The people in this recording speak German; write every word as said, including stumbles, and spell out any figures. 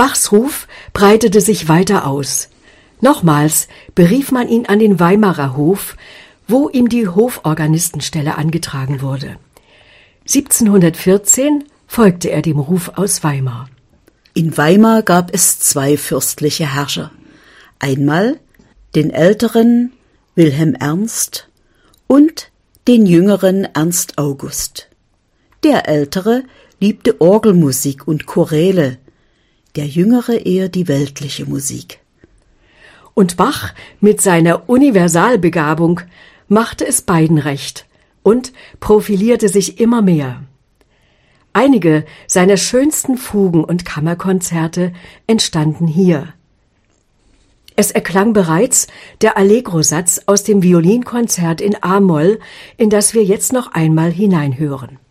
Bachs Ruf breitete sich weiter aus. Nochmals berief man ihn an den Weimarer Hof, wo ihm die Hoforganistenstelle angetragen wurde. siebzehnhundertvierzehn folgte er dem Ruf aus Weimar. In Weimar gab es zwei fürstliche Herrscher. Einmal den älteren Wilhelm Ernst und den jüngeren Ernst August. Der ältere liebte Orgelmusik und Choräle, der jüngere eher die weltliche Musik. Und Bach mit seiner Universalbegabung machte es beiden recht und profilierte sich immer mehr. Einige seiner schönsten Fugen und Kammerkonzerte entstanden hier. Es erklang bereits der Allegro-Satz aus dem Violinkonzert in A-Moll, in das wir jetzt noch einmal hineinhören.